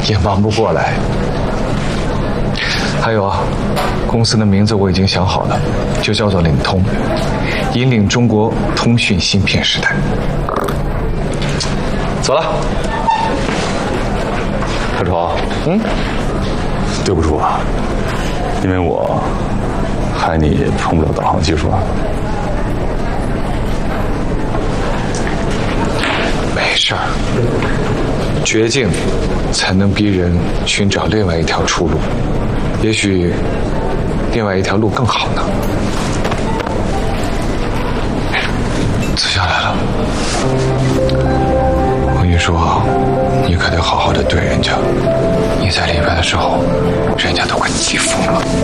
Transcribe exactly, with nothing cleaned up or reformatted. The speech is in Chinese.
也忙不过来。还有啊，公司的名字我已经想好了，就叫做领通，引领中国通讯芯片时代。走了。 小丑， 嗯， 对不住啊，因为我害你碰不了导航技术啊。 没事儿，绝境才能逼人寻找另外一条出路，也许另外一条路更好呢。子夏来了，我跟你说，你可得好好的对人家，你在里边的时候，人家都快气疯了。